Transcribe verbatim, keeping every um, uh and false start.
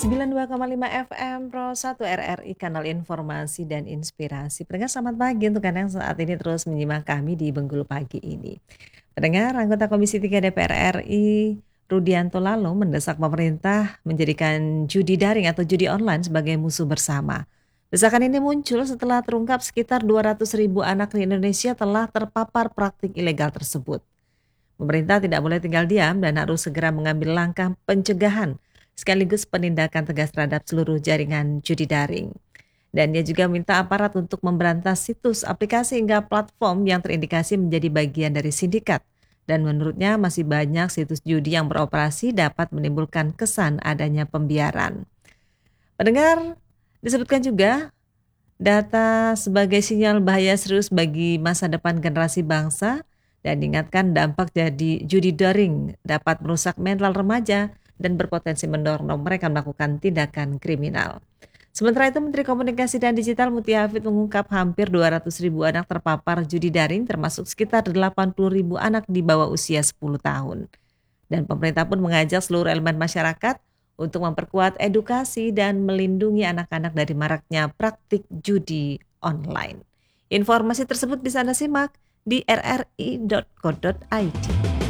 sembilan puluh dua koma lima F M Pro satu R R I Kanal Informasi dan Inspirasi. Pendengar selamat pagi untuk Anda yang saat ini terus menyimak kami di Bengkulu Pagi ini. Pendengar, anggota Komisi tiga D P R R I Rudianto Lalo mendesak pemerintah menjadikan judi daring atau judi online sebagai musuh bersama. Desakan ini muncul setelah terungkap sekitar dua ratus ribu anak di Indonesia telah terpapar praktik ilegal tersebut. Pemerintah tidak boleh tinggal diam dan harus segera mengambil langkah pencegahan sekaligus penindakan tegas terhadap seluruh jaringan judi daring. Dan dia juga minta aparat untuk memberantas situs, aplikasi hingga platform yang terindikasi menjadi bagian dari sindikat. Dan menurutnya masih banyak situs judi yang beroperasi dapat menimbulkan kesan adanya pembiaran. Pendengar, disebutkan juga data sebagai sinyal bahaya serius bagi masa depan generasi bangsa dan diingatkan dampak jadi judi daring dapat merusak mental remaja dan berpotensi mendorong mereka melakukan tindakan kriminal. Sementara itu, Menteri Komunikasi dan Digital Mutia Hafid mengungkap hampir dua ratus ribu anak terpapar judi daring termasuk sekitar delapan puluh ribu anak di bawah usia sepuluh tahun. Dan pemerintah pun mengajak seluruh elemen masyarakat untuk memperkuat edukasi dan melindungi anak-anak dari maraknya praktik judi online. Informasi tersebut bisa Anda simak di r r i dot co dot i d.